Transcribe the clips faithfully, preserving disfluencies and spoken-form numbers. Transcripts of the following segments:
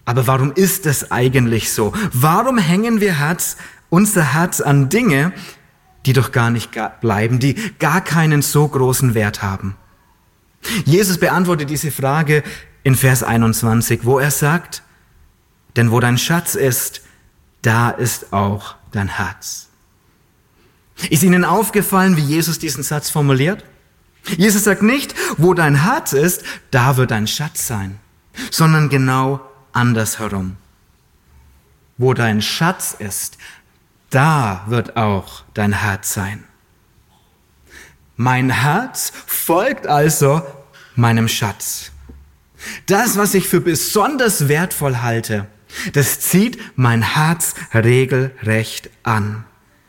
Aber warum ist es eigentlich so? Warum hängen wir Herz, unser Herz an Dinge, die doch gar nicht bleiben, die gar keinen so großen Wert haben? Jesus beantwortet diese Frage in Vers einundzwanzig, wo er sagt, denn wo dein Schatz ist, da ist auch dein Herz. Ist Ihnen aufgefallen, wie Jesus diesen Satz formuliert? Jesus sagt nicht, wo dein Herz ist, da wird dein Schatz sein, sondern genau andersherum. Wo dein Schatz ist, da wird auch dein Herz sein. Mein Herz folgt also meinem Schatz. Das, was ich für besonders wertvoll halte, das zieht mein Herz regelrecht an.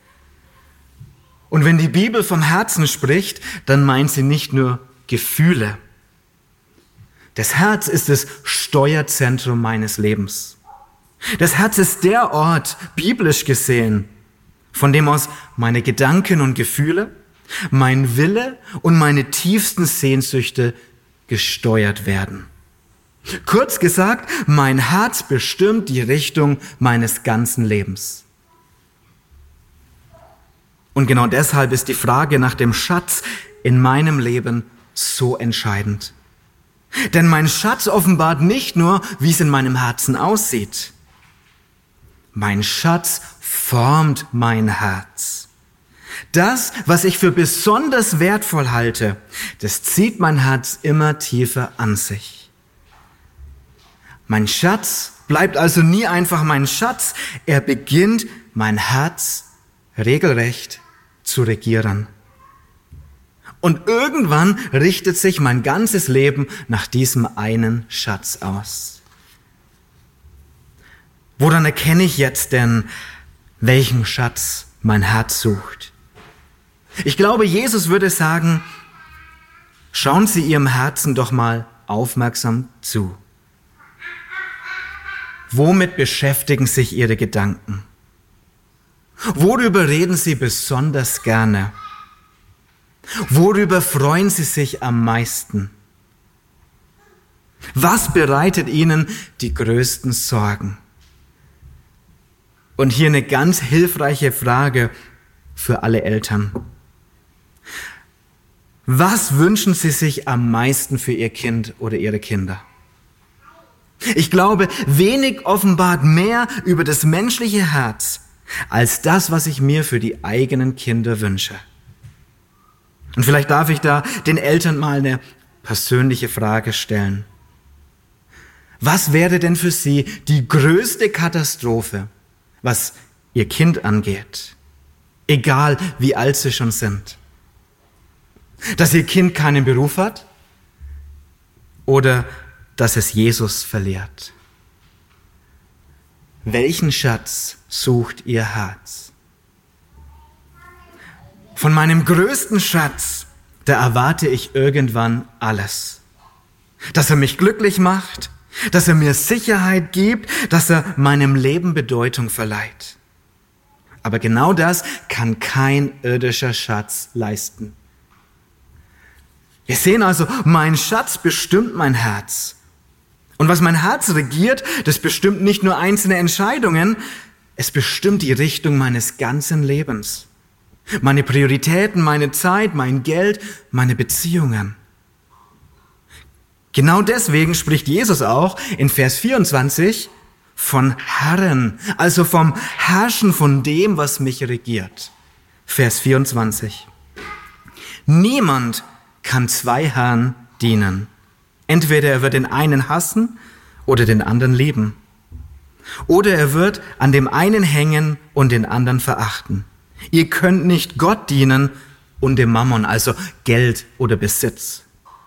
Und wenn die Bibel vom Herzen spricht, dann meint sie nicht nur Gefühle. Das Herz ist das Steuerzentrum meines Lebens. Das Herz ist der Ort, biblisch gesehen, von dem aus meine Gedanken und Gefühle, mein Wille und meine tiefsten Sehnsüchte gesteuert werden. Kurz gesagt, mein Herz bestimmt die Richtung meines ganzen Lebens. Und genau deshalb ist die Frage nach dem Schatz in meinem Leben so entscheidend. Denn mein Schatz offenbart nicht nur, wie es in meinem Herzen aussieht. Mein Schatz formt mein Herz. Das, was ich für besonders wertvoll halte, das zieht mein Herz immer tiefer an sich. Mein Schatz bleibt also nie einfach mein Schatz. Er beginnt, mein Herz regelrecht zu regieren. Und irgendwann richtet sich mein ganzes Leben nach diesem einen Schatz aus. Woran erkenne ich jetzt denn, welchen Schatz mein Herz sucht? Ich glaube, Jesus würde sagen, schauen Sie Ihrem Herzen doch mal aufmerksam zu. Womit beschäftigen sich Ihre Gedanken? Worüber reden Sie besonders gerne? Worüber freuen Sie sich am meisten? Was bereitet Ihnen die größten Sorgen? Und hier eine ganz hilfreiche Frage für alle Eltern. Was wünschen Sie sich am meisten für Ihr Kind oder Ihre Kinder? Ich glaube, wenig offenbart mehr über das menschliche Herz als das, was ich mir für die eigenen Kinder wünsche. Und vielleicht darf ich da den Eltern mal eine persönliche Frage stellen. Was wäre denn für Sie die größte Katastrophe, was Ihr Kind angeht? Egal, wie alt Sie schon sind. Dass Ihr Kind keinen Beruf hat? Oder dass es Jesus verliert? Welchen Schatz sucht Ihr Herz? Von meinem größten Schatz, da erwarte ich irgendwann alles. Dass er mich glücklich macht, dass er mir Sicherheit gibt, dass er meinem Leben Bedeutung verleiht. Aber genau das kann kein irdischer Schatz leisten. Wir sehen also, mein Schatz bestimmt mein Herz. Und was mein Herz regiert, das bestimmt nicht nur einzelne Entscheidungen, es bestimmt die Richtung meines ganzen Lebens. Meine Prioritäten, meine Zeit, mein Geld, meine Beziehungen. Genau deswegen spricht Jesus auch in Vers vierundzwanzig von Herren, also vom Herrschen von dem, was mich regiert. Vers vierundzwanzig. Niemand kann zwei Herren dienen. Entweder er wird den einen hassen oder den anderen lieben. Oder er wird an dem einen hängen und den anderen verachten. Ihr könnt nicht Gott dienen und dem Mammon, also Geld oder Besitz.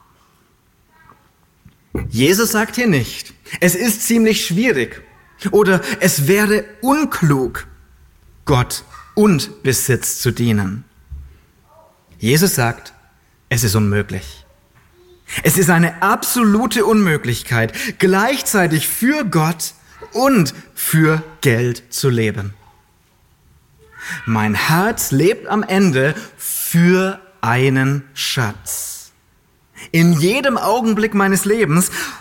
Jesus sagt hier nicht, es ist ziemlich schwierig oder es wäre unklug, Gott und Besitz zu dienen. Jesus sagt, es ist unmöglich. Es ist eine absolute Unmöglichkeit, gleichzeitig für Gott und für Geld zu leben. Mein Herz lebt am Ende für einen Schatz. In jedem Augenblick meines Lebens